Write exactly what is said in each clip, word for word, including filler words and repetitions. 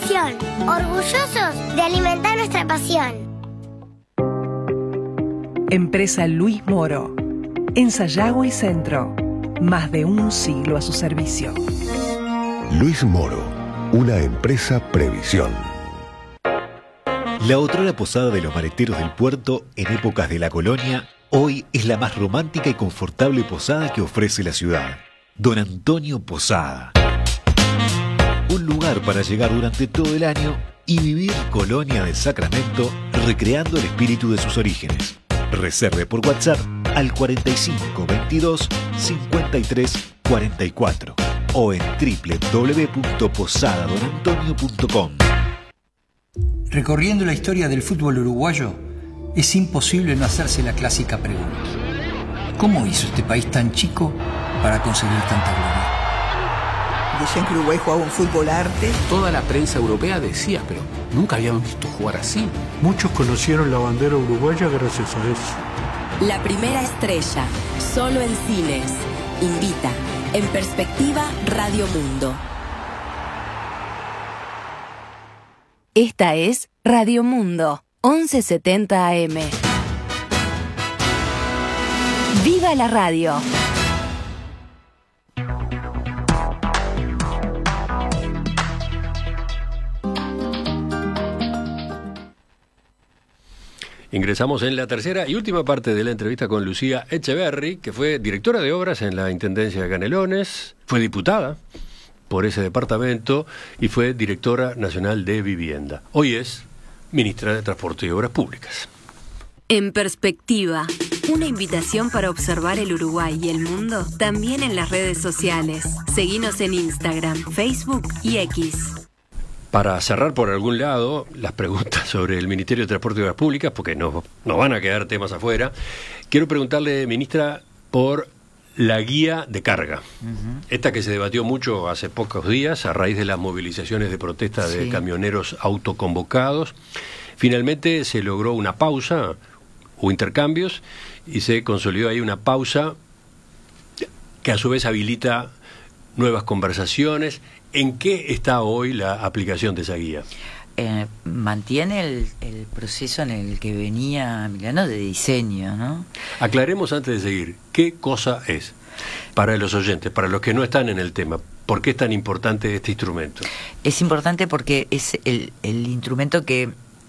Producción, orgullosos de alimentar nuestra pasión. Empresa Luis Moro, en Sayago y Centro, más de un siglo a su servicio. Luis Moro, una empresa Previsión. La otrora posada de los maleteros del puerto en épocas de la colonia, hoy es la más romántica y confortable posada que ofrece la ciudad. Don Antonio Posada. Un lugar para llegar durante todo el año y vivir Colonia del Sacramento, recreando el espíritu de sus orígenes. Reserve por WhatsApp al cuarenta y cinco veintidós cincuenta y tres cuarenta y cuatro o en doble u doble u doble u punto posada don antonio punto com. Recorriendo la historia del fútbol uruguayo, es imposible no hacerse la clásica pregunta: ¿cómo hizo este país tan chico para conseguir tanta gloria? Decían que Uruguay jugaba un fútbol arte. Toda la prensa europea decía, pero nunca habíamos visto jugar así. Muchos conocieron la bandera uruguaya gracias a eso. La primera estrella, solo en cines. Invita, en perspectiva, Radio Mundo. Esta es Radio Mundo, once setenta A M. ¡Viva la radio! Ingresamos en la tercera y última parte de la entrevista con Lucía Echeverry, que fue directora de obras en la Intendencia de Canelones, fue diputada por ese departamento y fue directora nacional de vivienda. Hoy es ministra de Transporte y Obras Públicas. En perspectiva, una invitación para observar el Uruguay y el mundo también en las redes sociales. Seguinos en Instagram, Facebook y X. Para cerrar por algún lado las preguntas sobre el Ministerio de Transporte y Obras Públicas, porque no, no van a quedar temas afuera, quiero preguntarle, ministra, por la guía de carga. Uh-huh. Esta que se debatió mucho hace pocos días a raíz de las movilizaciones de protesta de sí. camioneros autoconvocados. Finalmente se logró una pausa o intercambios y se consolidó ahí una pausa que a su vez habilita nuevas conversaciones. ¿En qué está hoy la aplicación de esa guía? Eh, mantiene el, el proceso en el que venía Emiliano de diseño, ¿no? Aclaremos antes de seguir, ¿qué cosa es? Para los oyentes, para los que no están en el tema, ¿por qué es tan importante este instrumento? Es importante porque es el, el instrumento que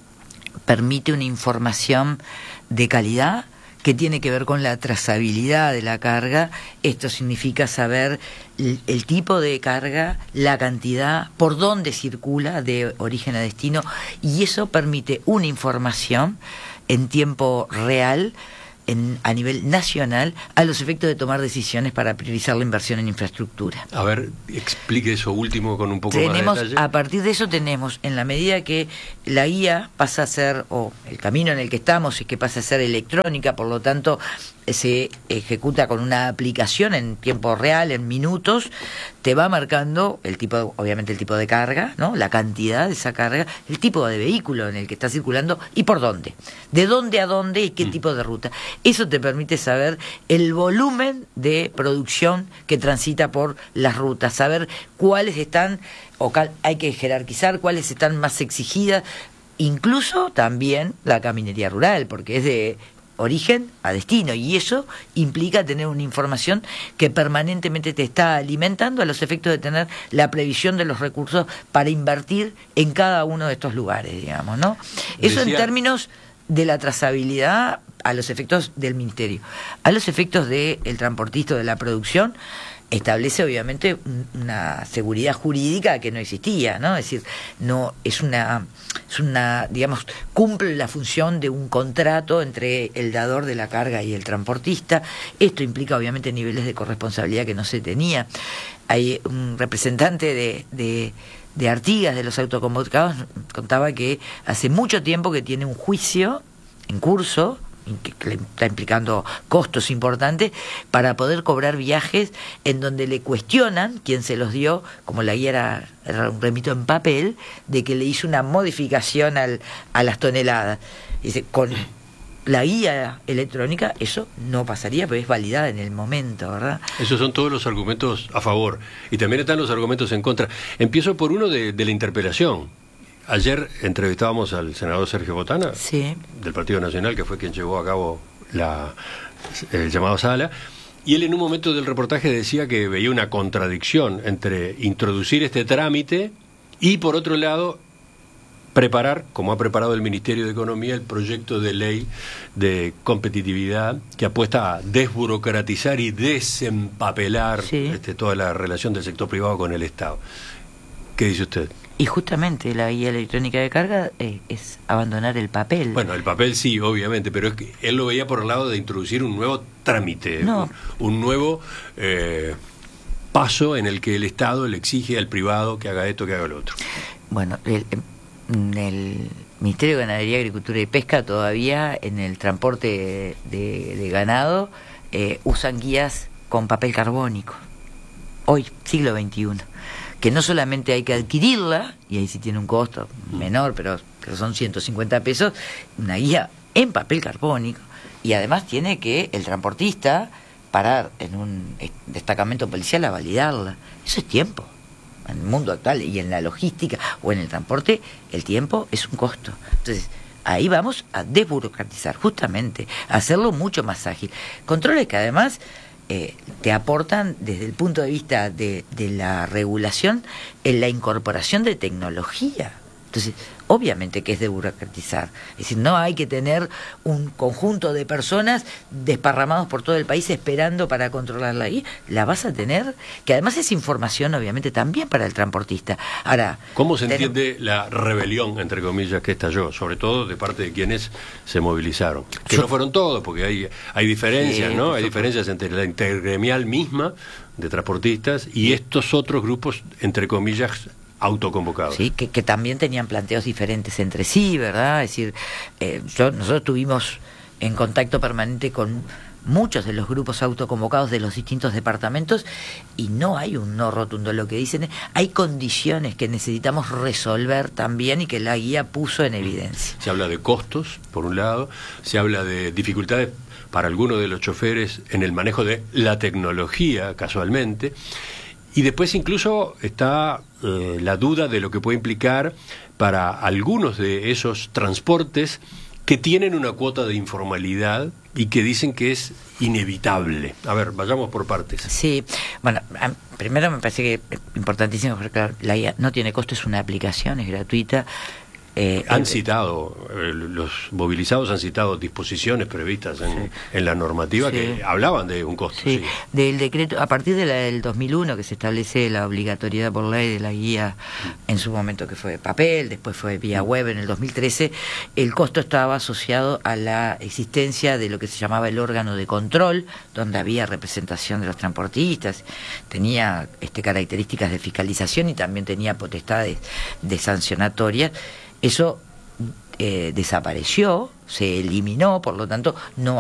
permite una información de calidad que tiene que ver con la trazabilidad de la carga. Esto significa saber el, el tipo de carga, la cantidad, por dónde circula de origen a destino, y eso permite una información en tiempo real, en, a nivel nacional, a los efectos de tomar decisiones para priorizar la inversión en infraestructura. A ver, explique eso último con un poco tenemos, más de detalle. A partir de eso tenemos, en la medida que la guía pasa a ser, o el camino en el que estamos es que pasa a ser electrónica, por lo tanto se ejecuta con una aplicación en tiempo real, en minutos, te va marcando el tipo, obviamente el tipo de carga, ¿no? La cantidad de esa carga, el tipo de vehículo en el que está circulando y por dónde, de dónde a dónde y qué mm. tipo de ruta. Eso te permite saber el volumen de producción que transita por las rutas, saber cuáles están, o cal, hay que jerarquizar cuáles están más exigidas, incluso también la caminería rural, porque es de origen a destino, y eso implica tener una información que permanentemente te está alimentando a los efectos de tener la previsión de los recursos para invertir en cada uno de estos lugares, digamos, ¿no? Eso Decía... en términos de la trazabilidad a los efectos del ministerio. A los efectos del transportista, de la producción, establece obviamente una seguridad jurídica que no existía, ¿no? Es decir, no es una es una digamos cumple la función de un contrato entre el dador de la carga y el transportista. Esto implica obviamente niveles de corresponsabilidad que no se tenía. Hay un representante de, de de Artigas, de los autoconvocados, contaba que hace mucho tiempo que tiene un juicio en curso que le está implicando costos importantes para poder cobrar viajes en donde le cuestionan quién se los dio, como la guía era, era un remito en papel, de que le hizo una modificación al, a las toneladas. Dice, con la guía electrónica eso no pasaría, pero es validada en el momento, ¿verdad? Esos son todos los argumentos a favor, y también están los argumentos en contra. Empiezo por uno de, de la interpelación. ayer entrevistábamos al senador Sergio Botana, sí, del Partido Nacional, que fue quien llevó a cabo la, el llamado Sala, y él en un momento del reportaje decía que veía una contradicción entre introducir este trámite y, por otro lado, preparar, como ha preparado el Ministerio de Economía, el proyecto de ley de competitividad que apuesta a desburocratizar y desempapelar sí. este, toda la relación del sector privado con el Estado. ¿Qué dice usted? Y justamente la guía electrónica de carga eh, es abandonar el papel. Bueno, el papel sí, obviamente, pero es que él lo veía por el lado de introducir un nuevo trámite, no. un, un nuevo eh, paso en el que el Estado le exige al privado que haga esto, que haga lo otro. Bueno, el... el Ministerio de Ganadería, Agricultura y Pesca todavía en el transporte de, de ganado eh, usan guías con papel carbónico. Hoy, siglo veintiuno. Que no solamente hay que adquirirla, y ahí sí tiene un costo menor, pero, pero son ciento cincuenta pesos, una guía en papel carbónico, y además tiene que el transportista parar en un destacamento policial a validarla. Eso es tiempo. En el mundo actual y en la logística o en el transporte, el tiempo es un costo. Entonces, ahí vamos a desburocratizar, justamente, a hacerlo mucho más ágil. Controles que además eh, te aportan desde el punto de vista de, de la regulación en la incorporación de tecnología. Entonces, obviamente que es desburocratizar. Es decir, no hay que tener un conjunto de personas desparramados por todo el país esperando para controlarla ahí. La vas a tener, que además es información, obviamente, también para el transportista. Ahora, ¿cómo se ten... entiende la rebelión, entre comillas, que estalló? Sobre todo de parte de quienes se movilizaron. Que Yo... no fueron todos, porque hay, hay diferencias, sí, ¿no? Hay diferencias entre la intergremial misma de transportistas y estos otros grupos, entre comillas, autoconvocados. Sí, que, que también tenían planteos diferentes entre sí, ¿verdad? Es decir, eh, yo, nosotros estuvimos en contacto permanente con muchos de los grupos autoconvocados de los distintos departamentos y no hay un no rotundo. Lo que dicen es, hay condiciones que necesitamos resolver también y que la guía puso en evidencia. Se habla de costos, por un lado, se habla de dificultades para algunos de los choferes en el manejo de la tecnología, casualmente. Y después incluso está eh, la duda de lo que puede implicar para algunos de esos transportes que tienen una cuota de informalidad y que dicen que es inevitable. A ver, vayamos por partes. Sí, bueno, primero me parece que es importantísimo, porque claro, la guía no tiene costo, es una aplicación, es gratuita. Eh, han eh, citado, eh, los movilizados han citado disposiciones previstas en, sí. en la normativa sí. que hablaban de un costo. Sí. Sí. Del decreto, a partir de la, del dos mil uno, que se establece la obligatoriedad por ley de la guía, mm. en su momento que fue de papel, después fue vía web en el dos mil trece, el costo estaba asociado a la existencia de lo que se llamaba el órgano de control, donde había representación de los transportistas, tenía este, características de fiscalización y también tenía potestades de sancionatorias. Eso eh, desapareció, se eliminó, por lo tanto no